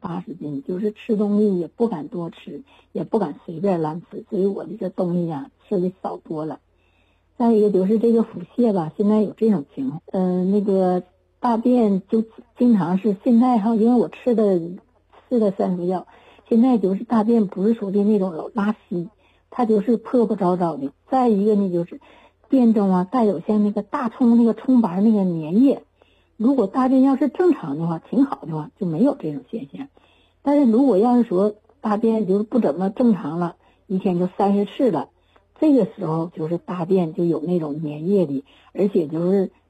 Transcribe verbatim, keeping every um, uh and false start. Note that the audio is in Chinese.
八十斤，就是吃东西也不敢多吃，也不敢随便乱吃，所以我这个东西呀、啊、吃的少多了。再一个就是这个腹泻吧，现在有这种情况，嗯、呃，那个大便就经常是现在哈，因为我吃的吃的三伏药，现在就是大便不是说的那种老拉稀，它就是破破糟糟的。再一个呢，就是便中啊带有像那个大葱那个葱白那个粘液。如果大便要是正常的话，挺好的话，就没有这种现象。但是如果要是说大便就是不怎么正常了，一天就三十次了，这个时候就是大便就有那种粘液的，而且就是